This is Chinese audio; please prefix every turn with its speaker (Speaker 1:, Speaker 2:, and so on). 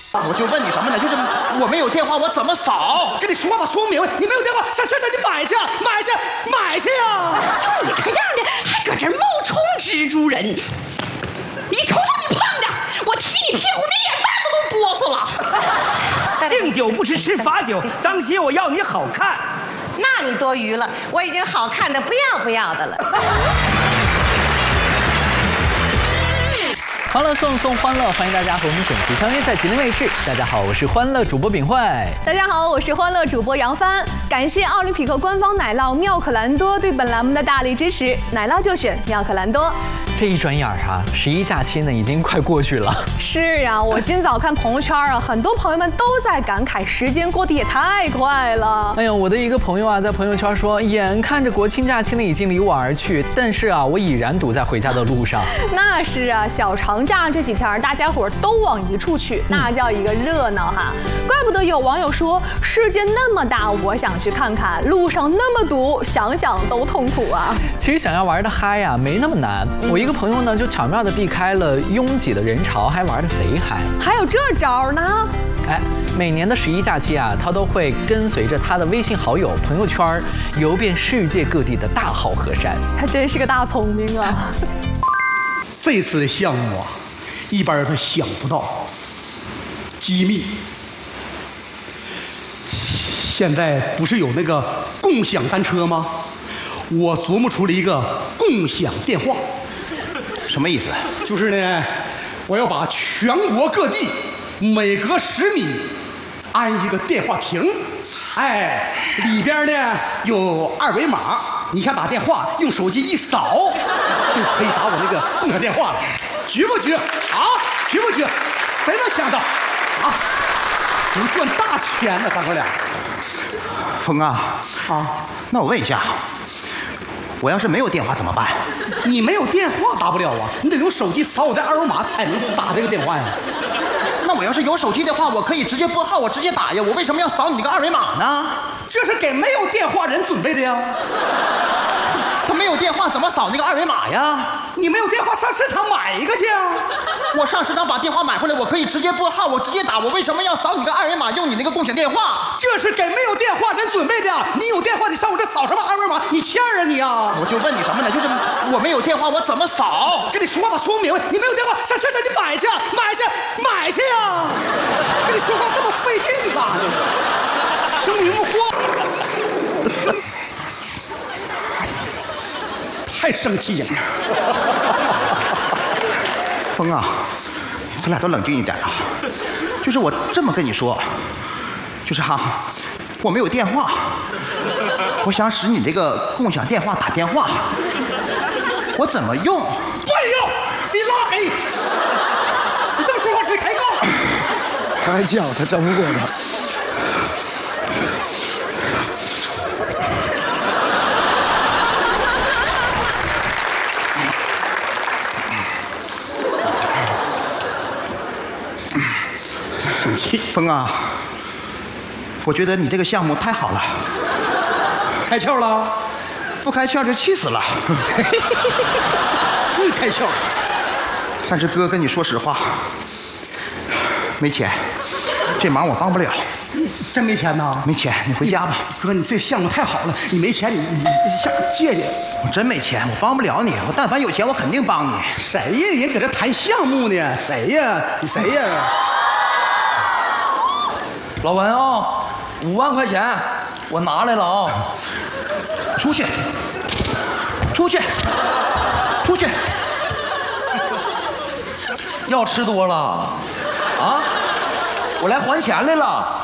Speaker 1: 我就问你什么呢？就是我没有电话，我怎么扫？
Speaker 2: 跟你说吧，说不明白。你没有电话，上你买去呀！
Speaker 3: 就你这个样的，还搁这冒充蜘蛛人！你瞅瞅你胖的，我踢你屁股，你脸蛋子都哆嗦了。
Speaker 4: 敬酒不吃吃罚酒，当心我要你好看。
Speaker 5: 那你多余了，我已经好看的不要的了。
Speaker 6: 欢乐送欢乐，欢迎大家和我们准时相约在吉林卫视。大家好，我是欢乐主播秉坏。
Speaker 7: 大家好，我是欢乐主播杨帆。感谢奥林匹克官方奶酪妙可蓝多对本栏目的大力支持，奶酪就选妙可蓝多。
Speaker 6: 这一转眼啊，11假期呢已经快过去了。
Speaker 7: 是呀，我今早看朋友圈啊，很多朋友们都在感慨，时间过得也太快了。
Speaker 6: 哎呦，我的一个朋友啊，在朋友圈说，眼看着国庆假期呢已经离我而去，但是啊，我已然堵在回家的路上。
Speaker 7: 那是啊，小长假这几天，大家伙都往一处去，那叫一个热闹哈。怪不得有网友说，世界那么大，我想去看看，路上那么堵，想想都痛苦啊。
Speaker 6: 其实想要玩的嗨呀，没那么难。我一个朋友呢，就巧妙地避开了拥挤的人潮，还玩得贼嗨。
Speaker 7: 还有这招呢？
Speaker 6: 哎，每年的11假期啊，他都会跟随着他的微信好友朋友圈，游遍世界各地的大好河山。
Speaker 7: 还真是个大聪明啊！
Speaker 2: 这次的项目啊，一般人他想不到，机密。现在不是有那个共享单车吗？我琢磨出了一个共享电话。
Speaker 1: 什么意思？
Speaker 2: 就是呢，我要把全国各地每隔10米安一个电话亭，哎，里边呢有2维码，你想打电话用手机一扫，就可以打我那个共享电话了。绝不绝啊？绝不绝？谁能想到啊？能赚大钱呢，咱哥俩。
Speaker 1: 峰啊，那我问一下，我要是没有电话怎么办？
Speaker 2: 你没有电话打不了啊，你得用手机扫我这2维码才能打这个电话呀。
Speaker 1: 那我要是有手机的话，我可以直接拨号，我直接打呀。我为什么要扫你这个2维码呢？
Speaker 2: 这是给没有电话人准备的呀。
Speaker 1: 他没有电话怎么扫那个2维码呀？
Speaker 2: 你没有电话上市场买一个去啊。
Speaker 1: 我上市场把电话买回来，我可以直接拨号，我直接打。我为什么要扫你个2维码，用你那个共享电话？
Speaker 2: 这是给没有电话人准备的。你有电话，你上我这扫什么2维码？你欠啊你啊！
Speaker 1: 我就问你什么呢？就是我没有电话，我怎么扫？
Speaker 2: 跟你说吧，说不明白。你没有电话，上市场你买去呀！跟你说话这么费劲，你咋的？听明白话？太生气了。
Speaker 1: 峰啊，咱俩都冷静一点啊。就是我这么跟你说，就是我没有电话，我想使你这个共享电话打电话，我怎么用？
Speaker 2: 不用，你拉黑！你这么说话属于抬杠。
Speaker 8: 他还叫他整过他。
Speaker 1: 生气，峰啊，我觉得你这个项目太好了。
Speaker 2: 开窍了？
Speaker 1: 不开窍就气死了。
Speaker 2: 会开窍。
Speaker 1: 但是哥跟你说实话，没钱，这忙我帮不了。
Speaker 2: 真没钱呐？
Speaker 1: 没钱，你回家吧。
Speaker 2: 哥，你这项目太好了，你没钱你下借借。
Speaker 1: 我真没钱，我帮不了你。我但凡有钱，我肯定帮你。
Speaker 2: 谁呀？人搁这谈项目呢？谁呀？你谁呀？
Speaker 9: 老文啊，5万块钱我拿来了啊！
Speaker 1: 出去！出去！出去！
Speaker 9: 药吃多了啊！我来还钱来了。